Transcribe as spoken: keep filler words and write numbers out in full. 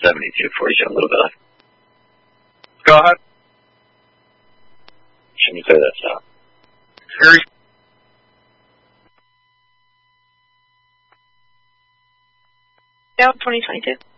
seventy-two forty a little bit. Go ahead. Shouldn't say that stuff. Harry. Yeah, twenty twenty-two.